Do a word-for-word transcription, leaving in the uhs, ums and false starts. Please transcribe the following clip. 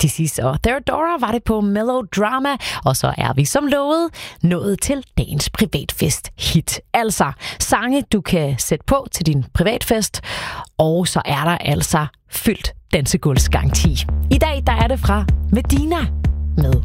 De sidste og Theodora var det på Melodrama, og så er vi som lovet nået til dagens privatfest hit. Altså sange, du kan sætte på til din privatfest, og så er der altså fyldt dansegulvsgaranti. I dag der er det fra Medina med